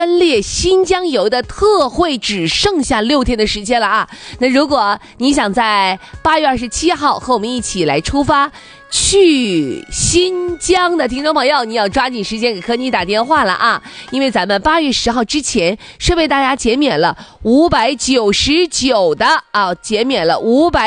专列新疆游的特惠只剩下6天的时间了啊！那如果你想在8月27号和我们一起来出发去新疆的听众朋友，你要抓紧时间给柯妮打电话了啊！因为咱们8月10号之前是为大家减免了599的减免了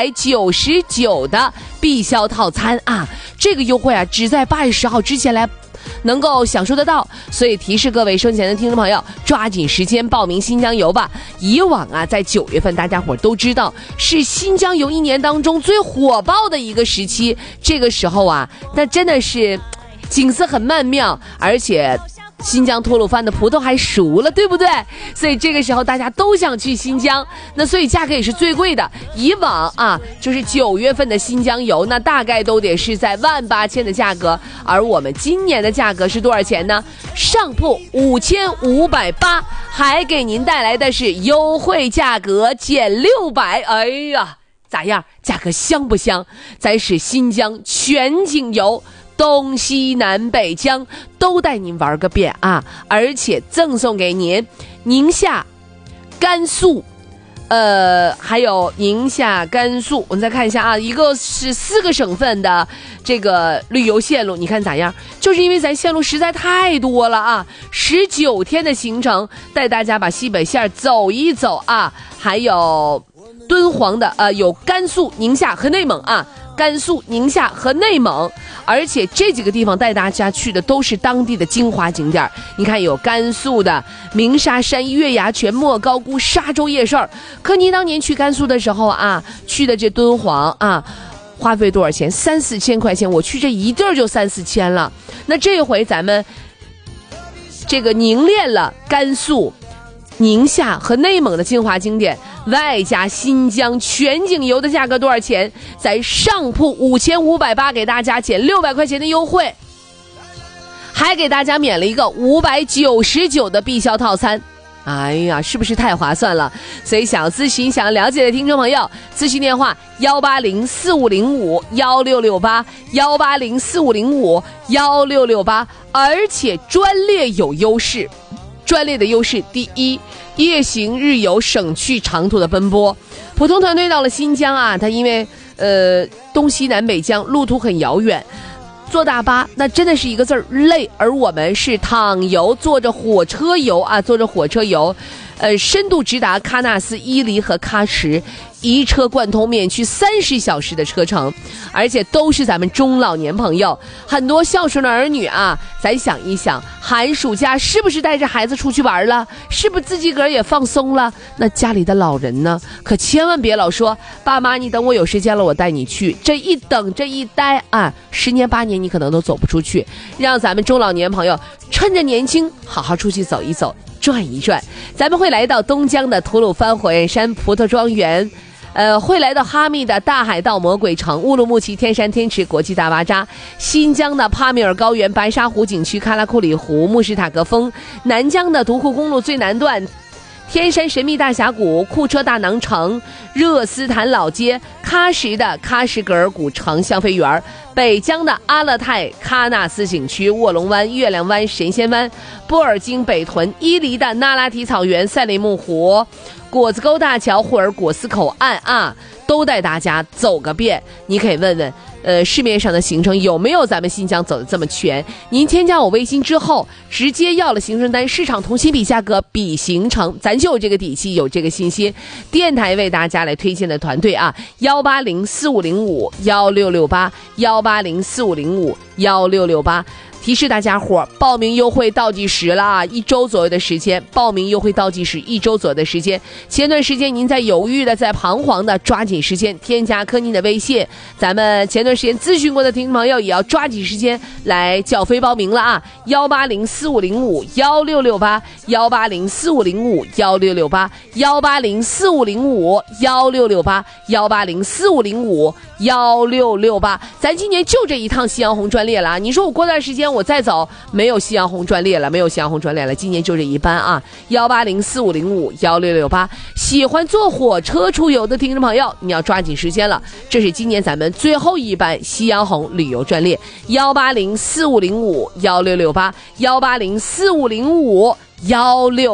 599的必销套餐啊！这个优惠啊，只在8月10号之前来能够享受得到，所以提示各位收钱的听众朋友，抓紧时间报名新疆游吧。以往啊，在9月份，大家伙都知道是新疆游1年当中最火爆的一个时期，这个时候啊，那真的是景色很曼妙，而且新疆吐鲁番的葡萄还熟了，对不对？所以这个时候大家都想去新疆，那所以价格也是最贵的。以往啊，就是9月份的新疆游，那大概都得是在18000的价格，而我们今年的价格是多少钱呢？上铺5580，还给您带来的是优惠价格减600。哎呀，咋样？价格香不香？咱是新疆全景游。东西南北疆都带您玩个遍啊！而且赠送给您宁夏、甘肃，还有宁夏、甘肃，我们再看一下啊，一个是4个省份的这个旅游线路，你看咋样？就是因为咱线路实在太多了啊，19天的行程带大家把西北线走一走啊，还有敦煌的有甘肃、宁夏和内蒙啊。甘肃、宁夏和内蒙，而且这几个地方带大家去的都是当地的精华景点。你看，有甘肃的鸣沙山、月牙泉、莫高窟、沙洲夜市。柯妮当年去甘肃的时候啊，去的这敦煌啊，花费多少钱？3、4千块钱，我去这一地儿就3、4千了。那这回咱们这个凝练了甘肃、宁夏和内蒙的精华景点，外加新疆全景游的价格多少钱？在上铺5580给大家减600块钱的优惠，还给大家免了一个599的必销套餐。哎呀，是不是太划算了？所以想要咨询、想要了解的听众朋友，咨询电话18045051668，18045051668，而且专列有优势。专列的优势，第一，夜行日游省去长途的奔波。普通团队到了新疆啊，它因为东西南北疆路途很遥远，坐大巴那真的是一个字儿累，而我们是躺游，坐着火车游，深度直达喀纳斯、伊犁和喀什，一车贯通，免去30小时的车程，而且都是咱们中老年朋友。很多孝顺的儿女啊，咱想一想，寒暑假是不是带着孩子出去玩了？是不是自己个儿也放松了？那家里的老人呢？可千万别老说爸妈，你等我有时间了我带你去，这一等这一待啊，10年8年你可能都走不出去。让咱们中老年朋友趁着年轻好好出去走一走，转一转。咱们会来到东疆的吐鲁番火焰山葡萄庄园，会来到哈密的大海盗魔鬼城、乌鲁木齐天山天池国际大巴扎，新疆的帕米尔高原、白沙湖景区、喀拉库里湖、穆什塔格峰，南疆的独库公路最南段天山神秘大峡谷、库车大囊城、热斯坦老街、喀什的喀什格尔古城香妃园，北疆的阿勒泰喀纳斯景区、卧龙湾、月亮湾、神仙湾、波尔津北屯、伊犁的那拉提草原、赛里木湖、果子沟大桥、霍尔果斯口岸啊，都带大家走个遍。你可以问问市面上的行程有没有咱们新疆走的这么全。您添加我微信之后直接要了行程单，市场同期比价格比行程，咱就有这个底气，有这个信心。电台为大家来推荐的团队啊，18045051668，18045051668。提示大家伙，报名优惠倒计时了啊，1周左右的时间，报名优惠倒计时1周左右的时间。前段时间您在犹豫的，在彷徨的，抓紧时间添加柯妮的微信。咱们前段时间咨询过的听众朋友也要抓紧时间来缴费报名了啊，18045051668，18045051668，18045051668，18045051668。咱今年就这一趟夕阳红专列了啊！你说我过段时间我再走没有夕阳红专列了，今年就这一班啊，18045051668。喜欢坐火车出游的听众朋友，你要抓紧时间了，这是今年咱们最后一班夕阳红旅游专列，18045051668，180450516。